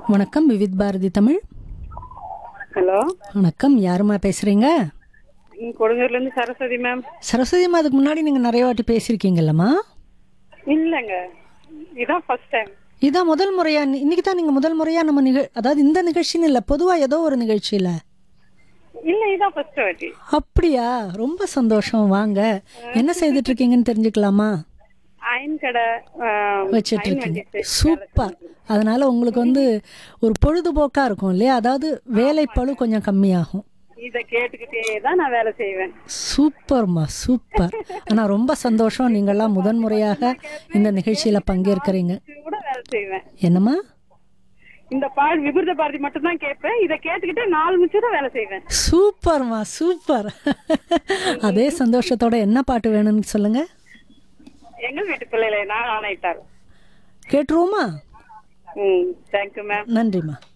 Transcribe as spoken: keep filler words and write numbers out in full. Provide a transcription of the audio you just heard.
வணக்கம் விவித் பாரதி தமிழ். ஹலோ, வணக்கம், யாருமா பேசுறீங்க? கொடுங்கூர்ல இருந்து சரஸ்வதி மேம். சரஸ்வதிமா, அதுக்கு முன்னாடி நீங்க நிறைய வாட்டி பேசியிருக்கீங்கல்லம்மா? இல்லங்க, இதான் ஃபர்ஸ்ட் டைம். இதான் முதல் முறையா? இன்னைக்கு தான் நீங்க முதல் முறையா நம்ம நிகழ் அதாவது இந்த நிகழ்ச்சின்னு இல்லை, பொதுவா ஏதோ ஒரு நிகழ்ச்சியில? இல்ல, இதான் ஃபர்ஸ்ட் வாட்டி. அப்படியா? ரொம்ப சந்தோஷம். வாங்க, என்ன செய்துட்டு இருக்கீங்கன்னு தெரிஞ்சுக்கலாமா? அயன் கடை வச்சிட்டு இருக்கீங்க. சூப்பர். அதனால உங்களுக்கு வந்து ஒரு பொழுதுபோக்கா இருக்கும் இல்லையா? அதாவது வேலை பளு கொஞ்சம் கம்மியாகும். இத கேட்டுக்கிட்டே தான் நான் வேலை செய்வேன். சூப்பர்மா, சூப்பர். ஆனா ரொம்ப சந்தோஷம், நீங்கள்லாம் முதன் முறையாக இந்த நிகழ்ச்சியில பங்கேற்கிறீங்க. கூட வேலை செய்வேன். என்னம்மா? இந்த பால் விபூத பாரதி மட்டும் தான் கேட்பேன். இத கேட்டுக்கிட்டே நாலு நிமிஷம் தான் வேலை செய்வேன். சூப்பர்மா, சூப்பர். அதே சந்தோஷத்தோட என்ன பாட்டு வேணும்னு சொல்லுங்க. எங்க வீட்டு பிள்ளைகளை நான் ஆணையிட்டார். கேட்டுருவோமா? ம், தேங்க்யூ மேம். நன்றிம்மா.